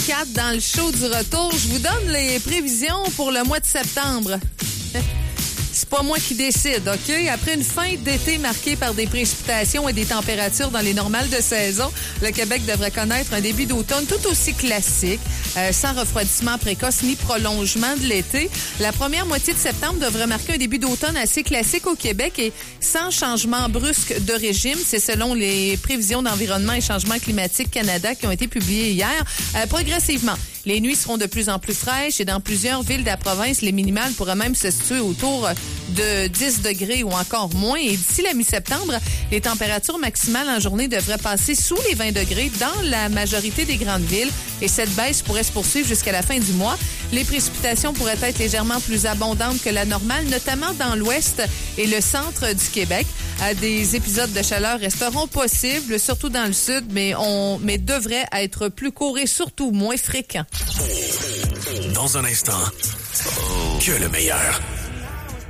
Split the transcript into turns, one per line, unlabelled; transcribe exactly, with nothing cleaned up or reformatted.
quatre dans le show du retour. Je vous donne les prévisions pour le mois de septembre. C'est pas moi qui décide, OK? Après une fin d'été marquée par des précipitations et des températures dans les normales de saison, le Québec devrait connaître un début d'automne tout aussi classique, euh, sans refroidissement précoce ni prolongement de l'été. La première moitié de septembre devrait marquer un début d'automne assez classique au Québec et sans changement brusque de régime. C'est selon les prévisions d'Environnement et Changement climatique Canada qui ont été publiées hier. Euh, progressivement, les nuits seront de plus en plus fraîches et dans plusieurs villes de la province, les minimales pourraient même se situer autour de dix degrés ou encore moins. Et d'ici la mi-septembre, les températures maximales en journée devraient passer sous les vingt degrés dans la majorité des grandes villes. Et cette baisse pourrait se poursuivre jusqu'à la fin du mois. Les précipitations pourraient être légèrement plus abondantes que la normale, notamment dans l'ouest et le centre du Québec. Des épisodes de chaleur resteront possibles, surtout dans le sud, mais, on, mais devraient être plus courts et surtout moins fréquents.
Dans un instant, que le meilleur.